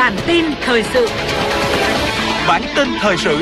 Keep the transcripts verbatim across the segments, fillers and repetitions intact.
Bản tin thời sự. Bản tin thời sự.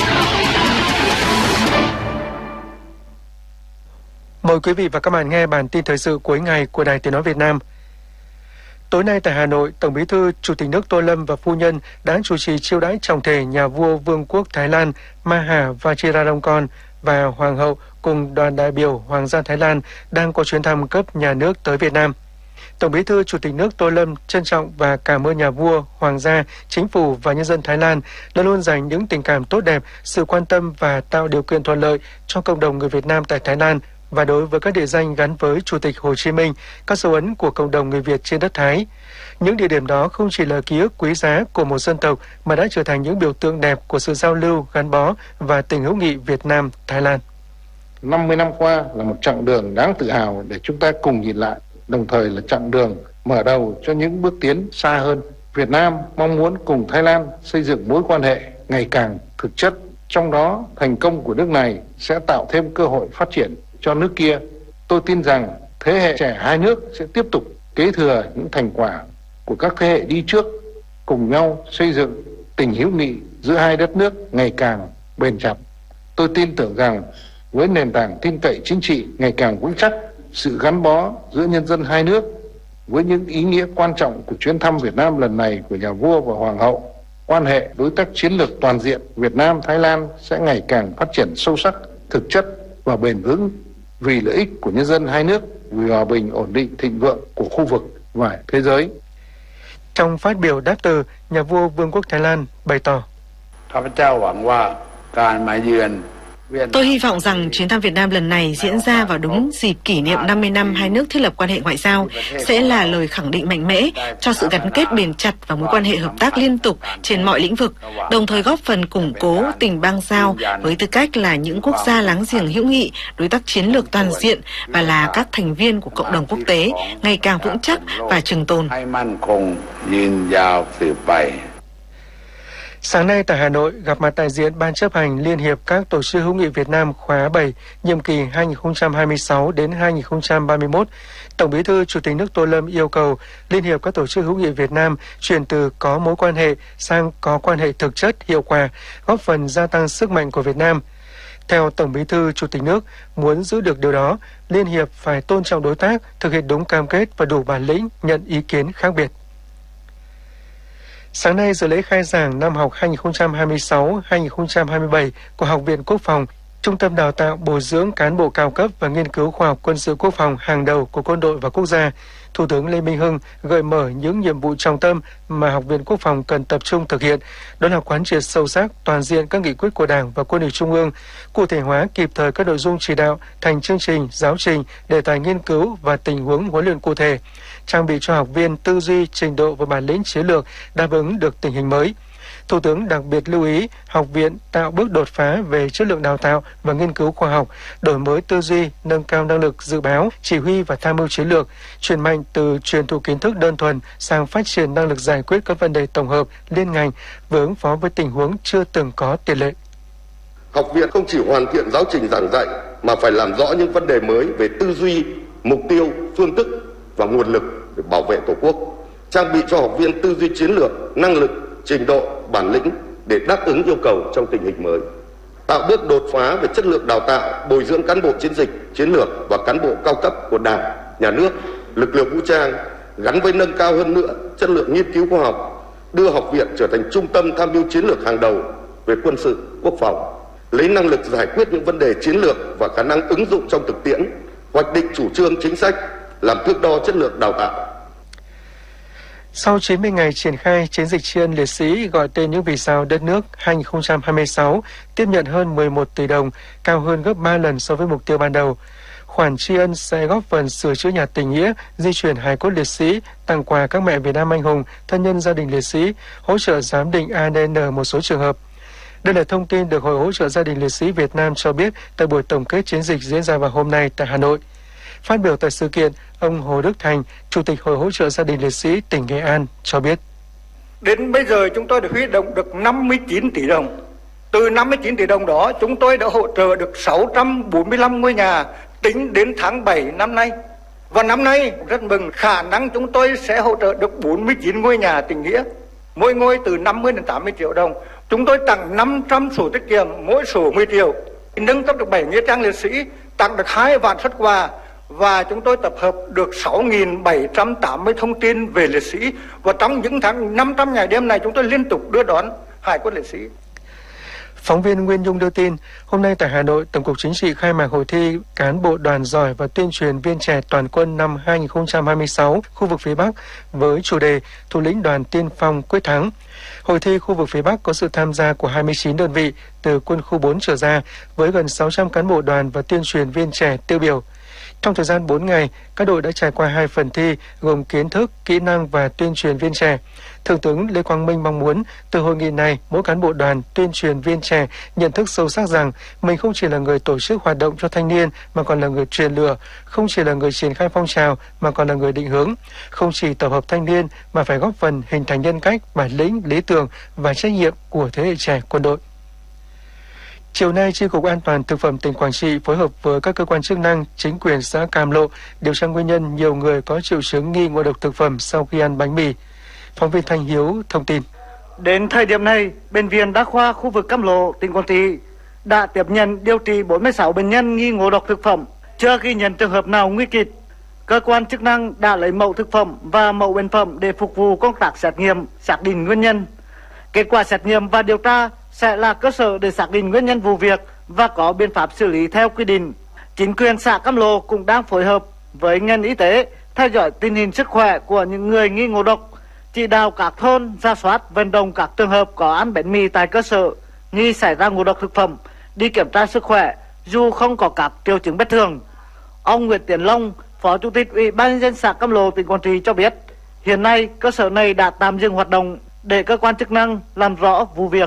Mời quý vị và các bạn nghe bản tin thời sự cuối ngày của Đài Tiếng nói Việt Nam. Tối nay tại Hà Nội, Tổng Bí thư, Chủ tịch nước Tô Lâm và phu nhân đã chủ trì chiêu đãi trọng thể nhà vua Vương quốc Thái Lan Maha Vajiralongkorn và Hoàng hậu cùng đoàn đại biểu Hoàng gia Thái Lan đang có chuyến thăm cấp nhà nước tới Việt Nam. Tổng Bí thư, Chủ tịch nước Tô Lâm trân trọng và cảm ơn nhà vua, hoàng gia, chính phủ và nhân dân Thái Lan đã luôn dành những tình cảm tốt đẹp, sự quan tâm và tạo điều kiện thuận lợi cho cộng đồng người Việt Nam tại Thái Lan và đối với các địa danh gắn với Chủ tịch Hồ Chí Minh, các dấu ấn của cộng đồng người Việt trên đất Thái. Những địa điểm đó không chỉ là ký ức quý giá của một dân tộc mà đã trở thành những biểu tượng đẹp của sự giao lưu, gắn bó và tình hữu nghị Việt Nam-Thái Lan. năm mươi năm qua là một chặng đường đáng tự hào để chúng ta cùng nhìn lại, đồng thời là chặng đường mở đầu cho những bước tiến xa hơn. Việt Nam mong muốn cùng Thái Lan xây dựng mối quan hệ ngày càng thực chất, trong đó thành công của nước này sẽ tạo thêm cơ hội phát triển cho nước kia. Tôi tin rằng thế hệ trẻ hai nước sẽ tiếp tục kế thừa những thành quả của các thế hệ đi trước, cùng nhau xây dựng tình hữu nghị giữa hai đất nước ngày càng bền chặt. Tôi tin tưởng rằng với nền tảng tin cậy chính trị ngày càng vững chắc, sự gắn bó giữa nhân dân hai nước với những ý nghĩa quan trọng của chuyến thăm Việt Nam lần này của nhà vua và hoàng hậu, quan hệ đối tác chiến lược toàn diện Việt Nam-Thái Lan sẽ ngày càng phát triển sâu sắc, thực chất và bền vững vì lợi ích của nhân dân hai nước, vì hòa bình, ổn định, thịnh vượng của khu vực và thế giới. Trong phát biểu đáp từ, nhà vua Vương quốc Thái Lan bày tỏ: Tôi hy vọng rằng chuyến thăm Việt Nam lần này diễn ra vào đúng dịp kỷ niệm năm mươi năm hai nước thiết lập quan hệ ngoại giao sẽ là lời khẳng định mạnh mẽ cho sự gắn kết bền chặt và mối quan hệ hợp tác liên tục trên mọi lĩnh vực, đồng thời góp phần củng cố tình bang giao với tư cách là những quốc gia láng giềng hữu nghị, đối tác chiến lược toàn diện và là các thành viên của cộng đồng quốc tế ngày càng vững chắc và trường tồn. Sáng nay tại Hà Nội, gặp mặt đại diện Ban chấp hành Liên hiệp các tổ chức hữu nghị Việt Nam khóa bảy, nhiệm kỳ hai nghìn không trăm hai mươi sáu đến hai nghìn không trăm ba mươi mốt, Tổng Bí thư, Chủ tịch nước Tô Lâm yêu cầu Liên hiệp các tổ chức hữu nghị Việt Nam chuyển từ có mối quan hệ sang có quan hệ thực chất, hiệu quả, góp phần gia tăng sức mạnh của Việt Nam. Theo Tổng Bí thư, Chủ tịch nước, muốn giữ được điều đó, Liên hiệp phải tôn trọng đối tác, thực hiện đúng cam kết và đủ bản lĩnh nhận ý kiến khác biệt. Sáng nay, dự lễ khai giảng năm học hai nghìn không trăm hai mươi sáu hai nghìn không trăm hai mươi bảy của Học viện Quốc phòng, Trung tâm đào tạo bồi dưỡng cán bộ cao cấp và nghiên cứu khoa học quân sự quốc phòng hàng đầu của quân đội và quốc gia, Thủ tướng Lê Minh Hưng gợi mở những nhiệm vụ trọng tâm mà Học viện Quốc phòng cần tập trung thực hiện, đó là quán triệt sâu sắc toàn diện các nghị quyết của Đảng và Quân ủy Trung ương, cụ thể hóa kịp thời các nội dung chỉ đạo thành chương trình, giáo trình, đề tài nghiên cứu và tình huống huấn luyện cụ thể, trang bị cho học viên tư duy, trình độ và bản lĩnh chiến lược đáp ứng được tình hình mới. Thủ tướng đặc biệt lưu ý học viện tạo bước đột phá về chất lượng đào tạo và nghiên cứu khoa học, đổi mới tư duy, nâng cao năng lực dự báo, chỉ huy và tham mưu chiến lược, chuyển mạnh từ truyền thụ kiến thức đơn thuần sang phát triển năng lực giải quyết các vấn đề tổng hợp, liên ngành và ứng phó với tình huống chưa từng có tiền lệ. Học viện không chỉ hoàn thiện giáo trình giảng dạy mà phải làm rõ những vấn đề mới về tư duy, mục tiêu, phương thức và nguồn lực để bảo vệ Tổ quốc, trang bị cho học viên tư duy chiến lược, năng lực, trình độ, bản lĩnh để đáp ứng yêu cầu trong tình hình mới, tạo bước đột phá về chất lượng đào tạo, bồi dưỡng cán bộ chiến dịch, chiến lược và cán bộ cao cấp của Đảng, Nhà nước, lực lượng vũ trang, gắn với nâng cao hơn nữa chất lượng nghiên cứu khoa học, đưa học viện trở thành trung tâm tham mưu chiến lược hàng đầu về quân sự, quốc phòng, lấy năng lực giải quyết những vấn đề chiến lược và khả năng ứng dụng trong thực tiễn, hoạch định chủ trương chính sách, làm thước đo chất lượng đào tạo. Sau chín mươi ngày triển khai chiến dịch tri ân liệt sĩ gọi tên những vì sao đất nước hai nghìn không trăm hai mươi sáu, tiếp nhận hơn mười một tỷ đồng, cao hơn gấp ba lần so với mục tiêu ban đầu. Khoản tri ân sẽ góp phần sửa chữa nhà tình nghĩa, di chuyển hài cốt liệt sĩ, tặng quà các mẹ Việt Nam anh hùng, thân nhân gia đình liệt sĩ, hỗ trợ giám định a đê en một số trường hợp. Đây là thông tin được Hội hỗ trợ gia đình liệt sĩ Việt Nam cho biết tại buổi tổng kết chiến dịch diễn ra vào hôm nay tại Hà Nội. Phát biểu tại sự kiện, ông Hồ Đức Thành, Chủ tịch Hội hỗ trợ gia đình liệt sĩ tỉnh Nghệ An cho biết: Đến bây giờ chúng tôi đã huy động được năm mươi chín tỷ đồng. Từ năm mươi chín tỷ đồng đó, chúng tôi đã hỗ trợ được sáu trăm bốn mươi lăm ngôi nhà tính đến tháng bảy năm nay. Và năm nay rất mừng khả năng chúng tôi sẽ hỗ trợ được bốn mươi chín ngôi nhà tình nghĩa. mỗi ngôi từ năm mươi đến tám mươi triệu đồng. Chúng tôi tặng năm trăm sổ tiết kiệm, mỗi sổ mười triệu, nâng cấp được bảy nghĩa trang liệt sĩ, tặng được hai vạn suất quà, và chúng tôi tập hợp được sáu nghìn bảy trăm tám mươi thông tin về liệt sĩ. Và trong những tháng năm trăm ngày đêm này, chúng tôi liên tục đưa đón hải cốt liệt sĩ. Phóng viên Nguyên Nhung đưa tin, hôm nay tại Hà Nội, Tổng cục Chính trị khai mạc hội thi cán bộ đoàn giỏi và tuyên truyền viên trẻ toàn quân năm hai nghìn không trăm hai mươi sáu khu vực phía Bắc với chủ đề Thủ lĩnh đoàn tiên phong quyết thắng. Hội thi khu vực phía Bắc có sự tham gia của hai mươi chín đơn vị từ quân khu bốn trở ra với gần sáu trăm cán bộ đoàn và tuyên truyền viên trẻ tiêu biểu. Trong thời gian bốn ngày, các đội đã trải qua hai phần thi gồm kiến thức, kỹ năng và tuyên truyền viên trẻ. Thượng tướng Lê Quang Minh mong muốn từ hội nghị này, mỗi cán bộ đoàn, tuyên truyền viên trẻ nhận thức sâu sắc rằng mình không chỉ là người tổ chức hoạt động cho thanh niên mà còn là người truyền lửa, không chỉ là người triển khai phong trào mà còn là người định hướng, không chỉ tập hợp thanh niên mà phải góp phần hình thành nhân cách, bản lĩnh, lý tưởng và trách nhiệm của thế hệ trẻ quân đội. Chiều nay, Chi cục An toàn Thực phẩm tỉnh Quảng Trị phối hợp với các cơ quan chức năng, chính quyền xã Cam Lộ điều tra nguyên nhân nhiều người có triệu chứng nghi ngộ độc thực phẩm sau khi ăn bánh mì. Phóng viên Thanh Hiếu thông tin. Đến thời điểm này, Bệnh viện Đa khoa khu vực Cam Lộ, tỉnh Quảng Trị đã tiếp nhận điều trị bốn mươi sáu bệnh nhân nghi ngộ độc thực phẩm, chưa ghi nhận trường hợp nào nguy kịch. Cơ quan chức năng đã lấy mẫu thực phẩm và mẫu bệnh phẩm để phục vụ công tác xét nghiệm, xác định nguyên nhân. Kết quả xét nghiệm và điều tra sẽ là cơ sở để xác định nguyên nhân vụ việc và có biện pháp xử lý theo quy định. Chính quyền xã Cam Lộ cũng đang phối hợp với ngành y tế theo dõi tình hình sức khỏe của những người nghi ngộ độc, chỉ đạo các thôn rà soát vận động các trường hợp có ăn bánh mì tại cơ sở nghi xảy ra ngộ độc thực phẩm đi kiểm tra sức khỏe dù không có các triệu chứng bất thường. Ông Nguyễn Tiến Long, Phó Chủ tịch Ủy ban nhân dân xã Cam Lộ, tỉnh Quảng Trị cho biết, hiện nay cơ sở này đã tạm dừng hoạt động để cơ quan chức năng làm rõ vụ việc.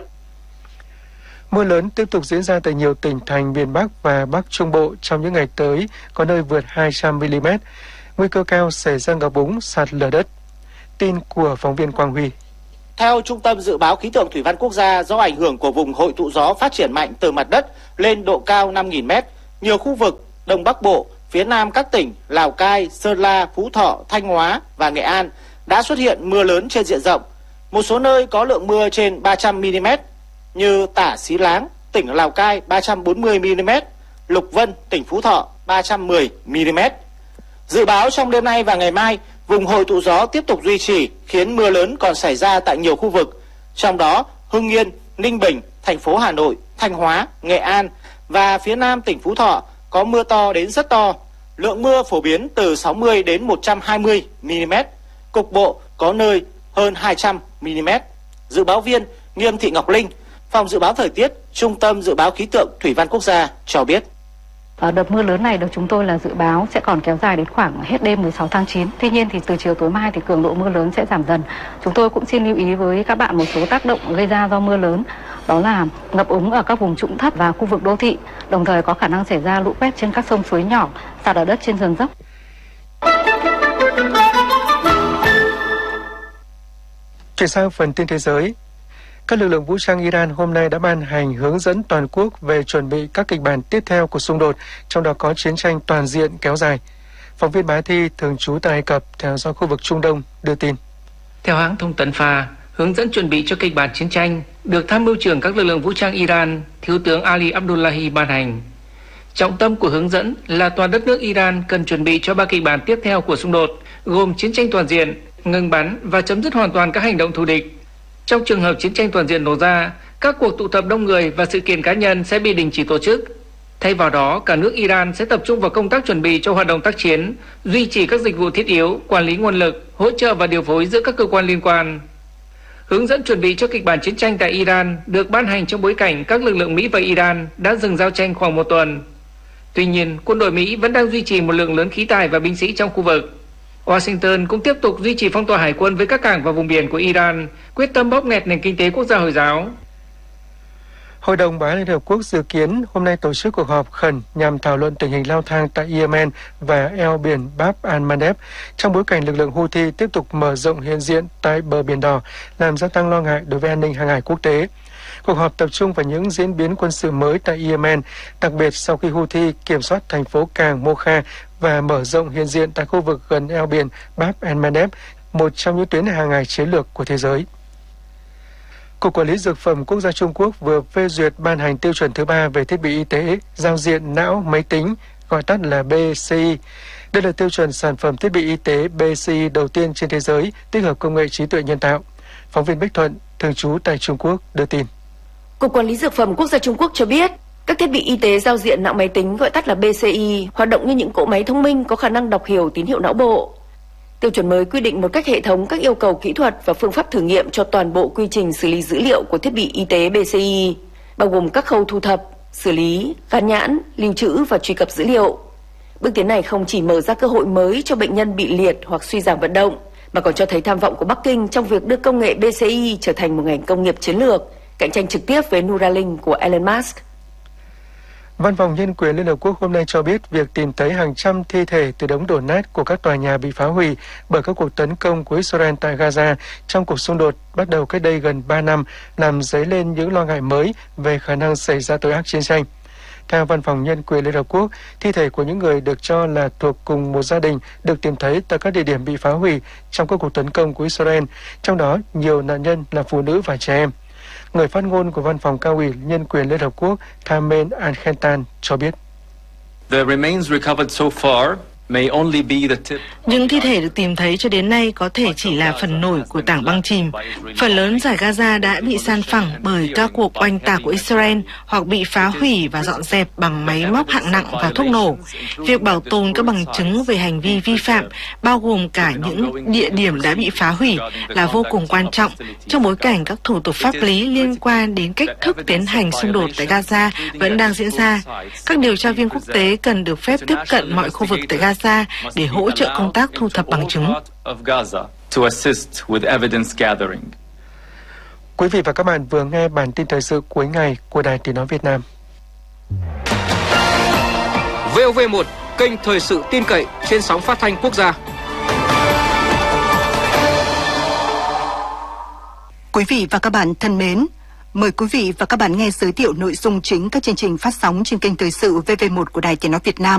Mưa lớn tiếp tục diễn ra tại nhiều tỉnh thành miền Bắc và Bắc Trung Bộ trong những ngày tới, có nơi vượt hai trăm mi li mét. Nguy cơ cao xảy ra ngập úng, sạt lở đất. Tin của phóng viên Quang Huy. Theo Trung tâm Dự báo Khí tượng Thủy văn Quốc gia, do ảnh hưởng của vùng hội tụ gió phát triển mạnh từ mặt đất lên độ cao năm nghìn mét, nhiều khu vực Đông Bắc Bộ, phía Nam các tỉnh Lào Cai, Sơn La, Phú Thọ, Thanh Hóa và Nghệ An đã xuất hiện mưa lớn trên diện rộng. Một số nơi có lượng mưa trên ba trăm mi li mét như Tả Xí Láng, tỉnh Lào Cai ba trăm bốn mươi mi li mét, Lục Vân, tỉnh Phú Thọ ba trăm mười mi li mét. Dự báo trong đêm nay và ngày mai, vùng hội tụ gió tiếp tục duy trì khiến mưa lớn còn xảy ra tại nhiều khu vực, trong đó Hưng Yên, Ninh Bình, thành phố Hà Nội, Thanh Hóa, Nghệ An và phía Nam tỉnh Phú Thọ có mưa to đến rất to. Lượng mưa phổ biến từ sáu mươi đến một trăm hai mươi mi li mét, cục bộ có nơi hơn hai trăm mi li mét. Dự báo viên Nghiêm Thị Ngọc Linh, Phòng Dự báo Thời tiết, Trung tâm Dự báo Khí tượng Thủy văn Quốc gia cho biết. Đợt mưa lớn này được chúng tôi là dự báo sẽ còn kéo dài đến khoảng hết đêm mười sáu tháng chín. Tuy nhiên thì từ chiều tối mai thì cường độ mưa lớn sẽ giảm dần. Chúng tôi cũng xin lưu ý với các bạn một số tác động gây ra do mưa lớn. Đó là ngập úng ở các vùng trũng thấp và khu vực đô thị. Đồng thời có khả năng xảy ra lũ quét trên các sông suối nhỏ, sạt lở đất trên sườn dốc. Chuyển sang phần tin thế giới. Các lực lượng vũ trang Iran hôm nay đã ban hành hướng dẫn toàn quốc về chuẩn bị các kịch bản tiếp theo của xung đột, trong đó có chiến tranh toàn diện kéo dài. Phóng viên Bá Thi thường trú tại Ai Cập theo dõi khu vực Trung Đông đưa tin. Theo hãng thông tấn Pha, hướng dẫn chuẩn bị cho kịch bản chiến tranh được Tham mưu trưởng các lực lượng vũ trang Iran, Thiếu tướng Ali Abdullahi ban hành. Trọng tâm của hướng dẫn là toàn đất nước Iran cần chuẩn bị cho ba kịch bản tiếp theo của xung đột, gồm chiến tranh toàn diện, ngừng bắn và chấm dứt hoàn toàn các hành động thù địch. Trong trường hợp chiến tranh toàn diện nổ ra, các cuộc tụ tập đông người và sự kiện cá nhân sẽ bị đình chỉ tổ chức. Thay vào đó, cả nước Iran sẽ tập trung vào công tác chuẩn bị cho hoạt động tác chiến, duy trì các dịch vụ thiết yếu, quản lý nguồn lực, hỗ trợ và điều phối giữa các cơ quan liên quan. Hướng dẫn chuẩn bị cho kịch bản chiến tranh tại Iran được ban hành trong bối cảnh các lực lượng Mỹ và Iran đã dừng giao tranh khoảng một tuần. Tuy nhiên, quân đội Mỹ vẫn đang duy trì một lượng lớn khí tài và binh sĩ trong khu vực. Washington cũng tiếp tục duy trì phong tỏa hải quân với các cảng và vùng biển của Iran, quyết tâm bóp nghẹt nền kinh tế quốc gia Hồi giáo. Hội đồng Bảo an Liên Hợp Quốc dự kiến hôm nay tổ chức cuộc họp khẩn nhằm thảo luận tình hình leo thang tại Yemen và eo biển Bab al-Mandeb trong bối cảnh lực lượng Houthi tiếp tục mở rộng hiện diện tại bờ Biển Đỏ, làm gia tăng lo ngại đối với an ninh hàng hải quốc tế. Cuộc họp tập trung vào những diễn biến quân sự mới tại Yemen, đặc biệt sau khi Houthi kiểm soát thành phố cảng Mocha và mở rộng hiện diện tại khu vực gần eo biển Bab al-Mandeb, một trong những tuyến hàng hải chiến lược của thế giới. Cục Quản lý Dược phẩm Quốc gia Trung Quốc vừa phê duyệt ban hành tiêu chuẩn thứ ba về thiết bị y tế giao diện não máy tính, gọi tắt là bê xê i. Đây là tiêu chuẩn sản phẩm thiết bị y tế bê xê i đầu tiên trên thế giới tích hợp công nghệ trí tuệ nhân tạo. Phóng viên Bích Thuận, thường trú tại Trung Quốc, đưa tin. Cục Quản lý Dược phẩm Quốc gia Trung Quốc cho biết, các thiết bị y tế giao diện não máy tính, gọi tắt là bê xê i, hoạt động như những cỗ máy thông minh có khả năng đọc hiểu tín hiệu não bộ. Tiêu chuẩn mới quy định một cách hệ thống các yêu cầu kỹ thuật và phương pháp thử nghiệm cho toàn bộ quy trình xử lý dữ liệu của thiết bị y tế bê xê i, bao gồm các khâu thu thập, xử lý, gắn nhãn, lưu trữ và truy cập dữ liệu. Bước tiến này không chỉ mở ra cơ hội mới cho bệnh nhân bị liệt hoặc suy giảm vận động, mà còn cho thấy tham vọng của Bắc Kinh trong việc đưa công nghệ bê xê i trở thành một ngành công nghiệp chiến lược, cạnh tranh trực tiếp với Neuralink của Elon Musk. Văn phòng Nhân quyền Liên Hợp Quốc hôm nay cho biết việc tìm thấy hàng trăm thi thể từ đống đổ nát của các tòa nhà bị phá hủy bởi các cuộc tấn công của Israel tại Gaza trong cuộc xung đột bắt đầu cách đây gần ba năm làm dấy lên những lo ngại mới về khả năng xảy ra tội ác chiến tranh. Theo Văn phòng Nhân quyền Liên Hợp Quốc, thi thể của những người được cho là thuộc cùng một gia đình được tìm thấy tại các địa điểm bị phá hủy trong các cuộc tấn công của Israel, trong đó nhiều nạn nhân là phụ nữ và trẻ em. Người phát ngôn của Văn phòng Cao ủy Nhân quyền Liên Hợp Quốc Carmen Argentan cho biết. The remains recovered so far may only be the tip. Những thi thể được tìm thấy cho đến nay có thể chỉ là phần nổi của tảng băng chìm. Phần lớn giải Gaza đã bị san phẳng bởi các cuộc oanh tạc của Israel hoặc bị phá hủy và dọn dẹp bằng máy móc hạng nặng và thuốc nổ. Việc bảo tồn các bằng chứng về hành vi vi phạm, bao gồm cả những địa điểm đã bị phá hủy, là vô cùng quan trọng trong bối cảnh các thủ tục pháp lý liên quan đến cách thức tiến hành xung đột tại Gaza vẫn đang diễn ra. Các điều tra viên quốc tế cần được phép tiếp cận mọi khu vực tại Gaza để hỗ trợ công tác thu thập bằng chứng. Quý vị và các bạn vừa nghe bản tin thời sự cuối ngày của Đài Tiếng nói Việt Nam. vê o vê một, kênh thời sự tin cậy trên sóng phát thanh quốc gia. Quý vị và các bạn thân mến, mời quý vị và các bạn nghe giới thiệu nội dung chính các chương trình phát sóng trên kênh thời sự vê vê một của Đài Tiếng nói Việt Nam.